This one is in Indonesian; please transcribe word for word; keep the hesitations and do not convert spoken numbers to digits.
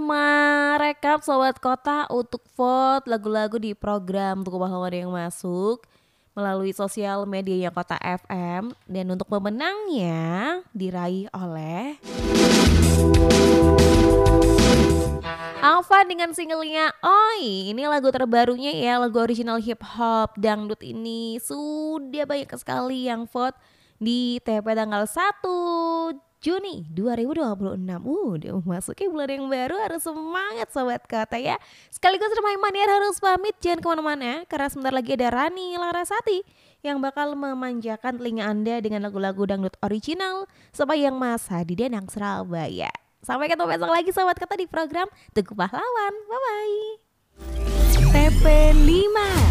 merekap Sobat Kota untuk vote lagu-lagu di program Tugu Pahlawan yang masuk melalui sosial medianya Kota F M. Dan untuk pemenangnya diraih oleh Alfa dengan singlenya Oi. Ini lagu terbarunya ya, lagu original hip hop dangdut ini sudah banyak sekali yang vote di T P tanggal satu Juni dua ribu dua puluh enam. Uh, udah memasuki bulan yang baru, harus semangat Sobat Kota ya. Sekaligus reminder Maniar harus pamit, jangan kemana-mana karena sebentar lagi ada Rani Larasati yang bakal memanjakan telinga Anda dengan lagu-lagu dangdut original sepanjang masa di Danang, Surabaya. Sampai ketemu besok lagi Sobat Kota di program Tugu Pahlawan. Bye-bye. T P lima